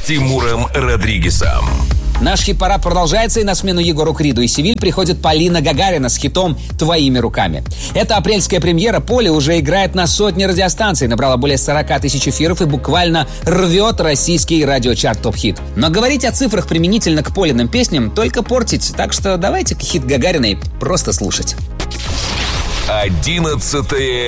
Тимуром Родригезом. Наш хит-парад продолжается, и на смену Егору Криду и Севиль приходит Полина Гагарина с хитом «Твоими руками». Эта апрельская премьера Поли уже играет на сотни радиостанций, набрала более 40 тысяч эфиров и буквально рвет российский радиочарт ТОП-хит. Но говорить о цифрах применительно к Полиным песням только портить, так что давайте-ка хит Гагариной просто слушать. 11